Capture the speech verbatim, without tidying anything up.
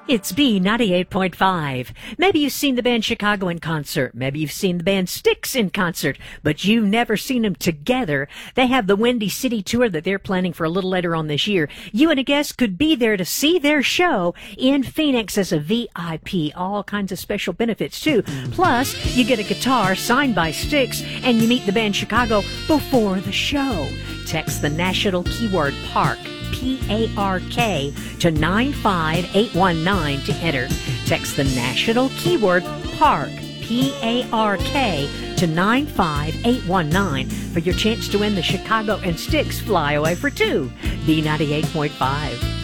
It's B ninety-eight point five. Maybe you've seen the band Chicago in concert. Maybe you've seen the band Styx in concert, but you've never seen them together. They have the Windy City tour that they're planning for a little later on this year. You and a guest could be there to see their show in Phoenix as a V I P. All kinds of special benefits, too. Plus, you get a guitar signed by Styx, and you meet the band Chicago before the show. Text the national keyword PARK, P A R K, to nine five eight one nine to enter. Text the national keyword PARK, P A R K, to nine five eight one nine for your chance to win the Chicago and Styx Flyaway for two. B ninety-eight point five.